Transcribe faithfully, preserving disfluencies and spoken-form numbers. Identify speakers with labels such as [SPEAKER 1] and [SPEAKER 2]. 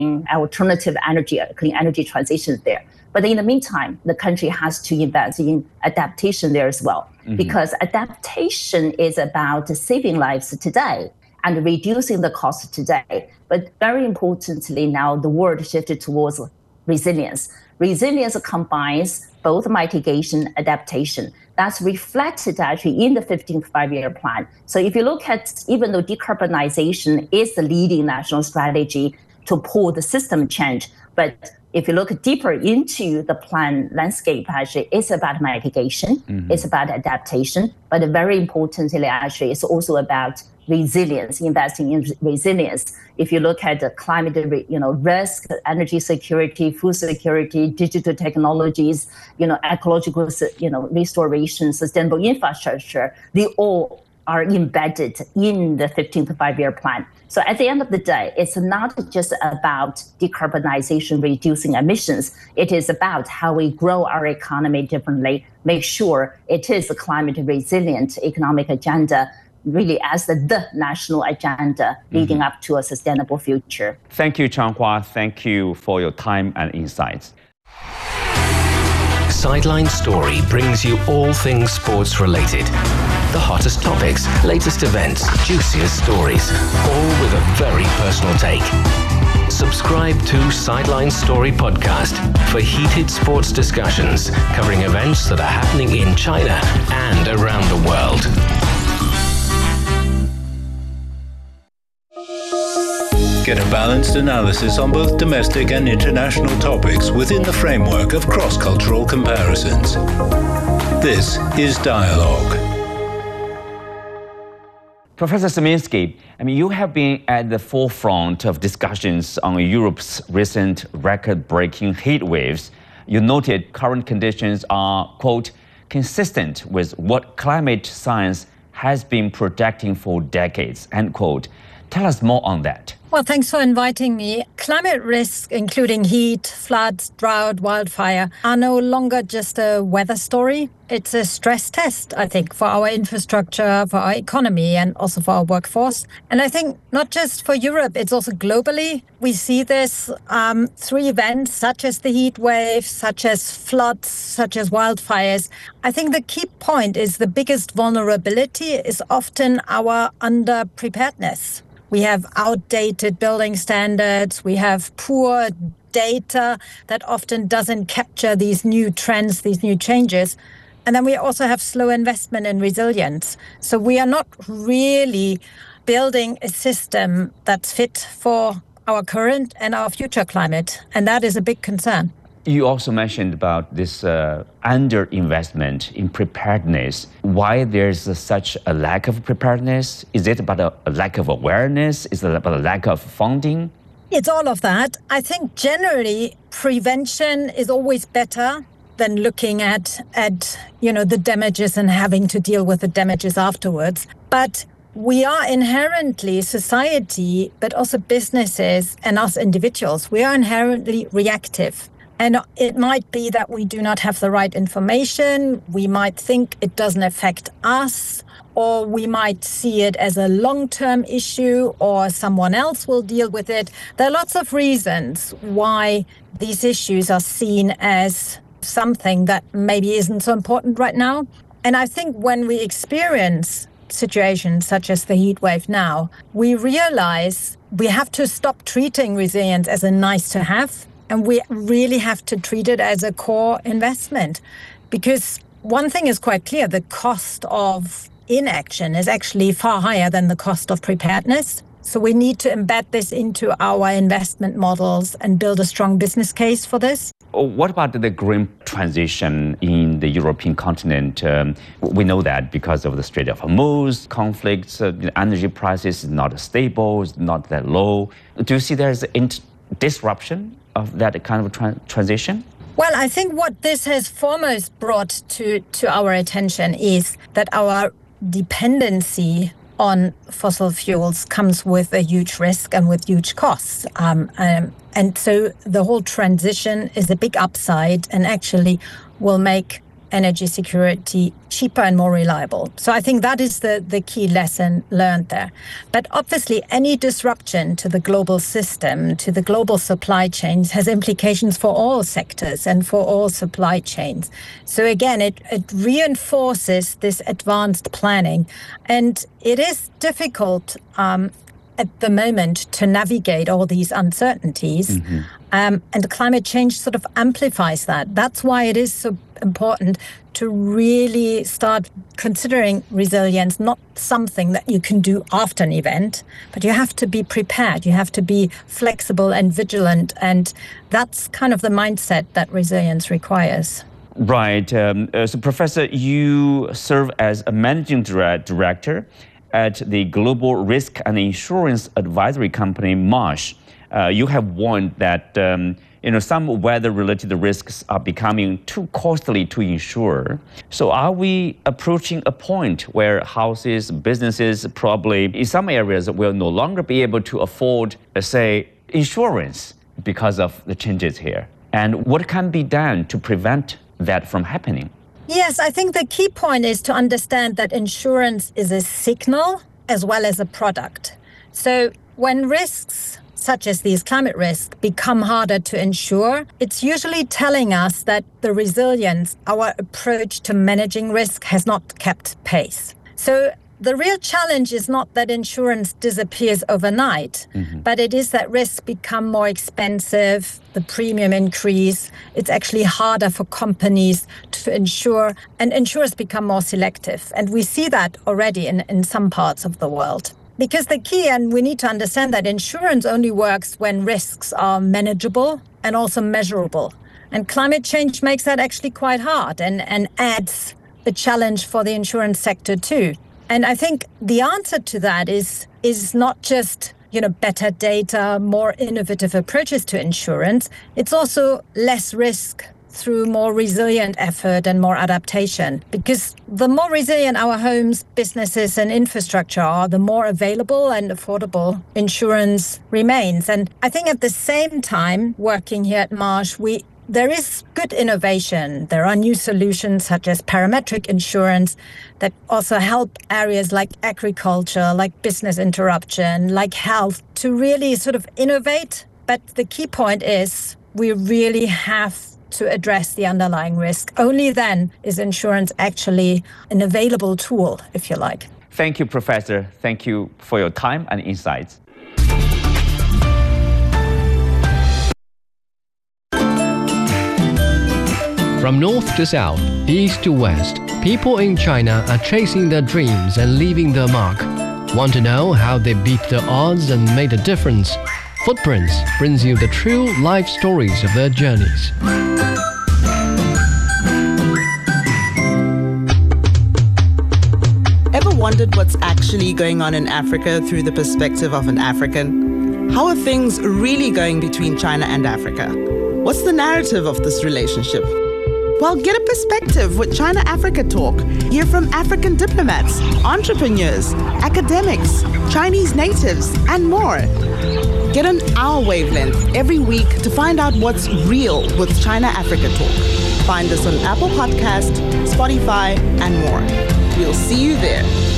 [SPEAKER 1] alternative energy, clean energy transitions there. But in the meantime, the country has to invest in adaptation there as well, mm-hmm. because adaptation is about saving lives today and reducing the cost today. But very importantly, now the world shifted towards resilience. Resilience combines both mitigation, adaptation. That's reflected actually in the fifteenth five-year plan. So if you look at, even though decarbonization is the leading national strategy to pull the system change, but if you look deeper into the plan landscape, actually, it's about mitigation, mm-hmm. it's about adaptation, but very importantly, actually, it's also about resilience, investing in resilience. If you look at the climate, you know, risk, energy security, food security, digital technologies, you know, ecological, you know, restoration, sustainable infrastructure, they all are embedded in the fifteenth five-year plan. So at the end of the day, it's not just about decarbonization, reducing emissions. It is about how we grow our economy differently, make sure it is a climate resilient economic agenda, really as the, the national agenda leading mm-hmm. up to a sustainable future.
[SPEAKER 2] Thank you, Changhua. Thank you for your time and insights.
[SPEAKER 3] Sideline Story brings you all things sports related. The hottest topics, latest events, juiciest stories, all with a very personal take. Subscribe to Sideline Story Podcast for heated sports discussions covering events that are happening in China and around the world.
[SPEAKER 4] Get a balanced analysis on both domestic and international topics within the framework of cross-cultural comparisons. This is Dialogue.
[SPEAKER 2] Professor Szymiński, I mean, you have been at the forefront of discussions on Europe's recent record-breaking heat waves. You noted current conditions are, quote, consistent with what climate science has been projecting for decades, end quote. Tell us more on that.
[SPEAKER 5] Well, thanks for inviting me. Climate risks, including heat, floods, drought, wildfire, are no longer just a weather story. It's a stress test, I think, for our infrastructure, for our economy, and also for our workforce. And I think not just for Europe, it's also globally. We see this um, through events such as the heat wave, such as floods, such as wildfires. I think the key point is the biggest vulnerability is often our under-preparedness. We have outdated building standards. We have poor data that often doesn't capture these new trends, these new changes. And then we also have slow investment in resilience. So we are not really building a system that's fit for our current and our future climate. And that is a big concern.
[SPEAKER 2] You also mentioned about this uh, underinvestment in preparedness. Why there's uh, such a lack of preparedness? Is it about a, a lack of awareness? Is it about a lack of funding?
[SPEAKER 5] It's all of that. I think generally prevention is always better than looking at, at you know, the damages and having to deal with the damages afterwards. But we are inherently, society, but also businesses and us individuals, we are inherently reactive. And it might be that we do not have the right information. We might think it doesn't affect us, or we might see it as a long-term issue, or someone else will deal with it. There are lots of reasons why these issues are seen as something that maybe isn't so important right now. And I think when we experience situations such as the heat wave now, we realize we have to stop treating resilience as a nice to have. And we really have to treat it as a core investment, because one thing is quite clear, the cost of inaction is actually far higher than the cost of preparedness. So we need to embed this into our investment models and build a strong business case for this.
[SPEAKER 2] What about the green transition in the European continent? Um, we know that because of the Strait of Hormuz conflicts, uh, energy prices is not stable, it's not that low. Do you see there's a disruption of that kind of tra- transition?
[SPEAKER 5] Well, I think what this has foremost brought to, to our attention is that our dependency on fossil fuels comes with a huge risk and with huge costs. Um, um, and so the whole transition is a big upside and actually will make energy security cheaper and more reliable. So I think that is the, the key lesson learned there. But obviously, any disruption to the global system, to the global supply chains, has implications for all sectors and for all supply chains. So again, it, it reinforces this advanced planning. And it is difficult um, at the moment to navigate all these uncertainties. Mm-hmm. Um, and climate change sort of amplifies that. That's why it is so important to really start considering resilience, not something that you can do after an event, but you have to be prepared. You have to be flexible and vigilant. And that's kind of the mindset that resilience requires.
[SPEAKER 2] Right. Um, uh, so, Professor, you serve as a managing director at the global risk and insurance advisory company, Marsh. Uh, you have warned that um, you know some weather-related risks are becoming too costly to insure. So are we approaching a point where houses, businesses probably in some areas will no longer be able to afford, uh, say, insurance because of the changes here? And what can be done to prevent that from happening?
[SPEAKER 5] Yes, I think the key point is to understand that insurance is a signal as well as a product. So when risks such as these climate risks become harder to insure, it's usually telling us that the resilience, our approach to managing risk, has not kept pace. So the real challenge is not that insurance disappears overnight, mm-hmm. but it is that risks become more expensive, the premium increase, it's actually harder for companies to insure, and insurers become more selective. And we see that already in, in some parts of the world. Because the key, and we need to understand that insurance only works when risks are manageable and also measurable. And climate change makes that actually quite hard and, and adds a challenge for the insurance sector too. And I think the answer to that is is not just, you know, better data, more innovative approaches to insurance. It's also less risk through more resilient effort and more adaptation. Because the more resilient our homes, businesses and infrastructure are, the more available and affordable insurance remains. And I think at the same time, working here at Marsh, we there is good innovation. There are new solutions such as parametric insurance that also help areas like agriculture, like business interruption, like health to really sort of innovate. But the key point is we really have to address the underlying risk. Only then is insurance actually an available tool, if you like.
[SPEAKER 2] Thank you, Professor. Thank you for your time and insights.
[SPEAKER 6] From north to south, east to west, people in China are chasing their dreams and leaving their mark. Want to know how they beat the odds and made a difference? Footprints brings you the true life stories of their journeys.
[SPEAKER 7] Ever wondered what's actually going on in Africa through the perspective of an African? How are things really going between China and Africa? What's the narrative of this relationship? Well, get a perspective with China-Africa Talk. Hear from African diplomats, entrepreneurs, academics, Chinese natives, and more. Get on our wavelength every week to find out what's real with China-Africa Talk. Find us on Apple Podcast, Spotify, and more. We'll see you there.